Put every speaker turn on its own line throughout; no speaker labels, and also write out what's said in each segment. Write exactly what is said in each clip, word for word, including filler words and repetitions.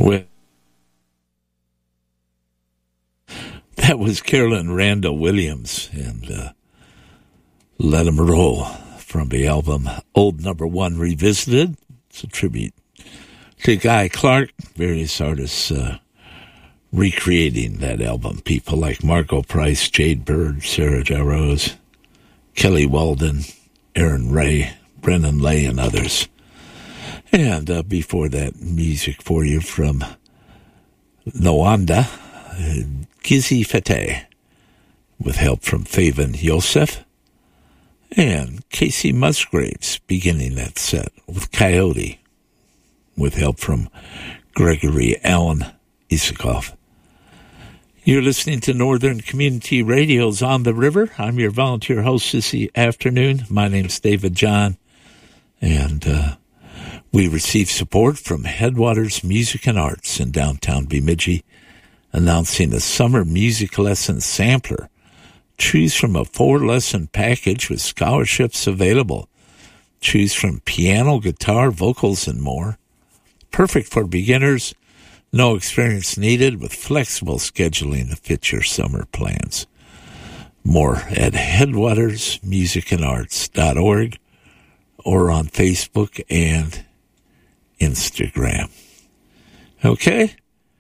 Well, that was Carolyn Randall Williams and uh, Let 'Em Roll from the album Old Number One Revisited. It's a tribute to Guy Clark, various artists uh, recreating that album. People like Margot Price, Jade Bird, Sarah Jarosz, Kelly Walden, Aaron Ray, Brennan Lay, and others. And uh, before that, music for you from Nwanda, uh, Gizzy Fete, with help from Faven Yosef, and Casey Musgraves beginning that set with Coyote, with help from Gregory Allen Isakov. You're listening to Northern Community Radio's On the River. I'm your volunteer host this afternoon. My name's David John, and uh, we receive support from Headwaters Music and Arts in downtown Bemidji, announcing a summer music lesson sampler. Choose from a four-lesson package with scholarships available. Choose from piano, guitar, vocals, and more. Perfect for beginners. No experience needed, with flexible scheduling to fit your summer plans. More at headwaters music and arts dot org or on Facebook and Instagram. Okay?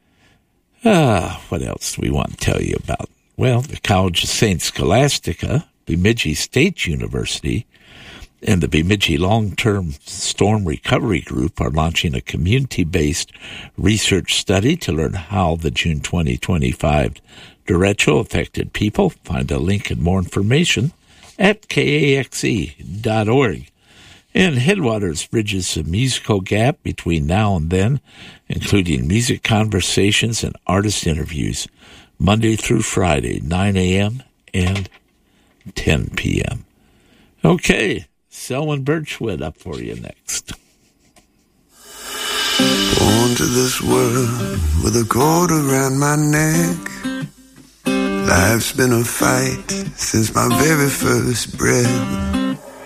Ah, what else do we want to tell you about? Well, the College of Saint Scholastica, Bemidji State University, and the Bemidji Long-Term Storm Recovery Group are launching a community-based research study to learn how the June twenty twenty-five derecho affected people. Find a link and more information at K A X E dot org. And Headwaters bridges a musical gap between now and then, including music conversations and artist interviews, Monday through Friday, nine a.m. and ten p.m. Okay, Selwyn Birchwood up for you next.
Born to this world with a cord around my neck. Life's been a fight since my very first breath.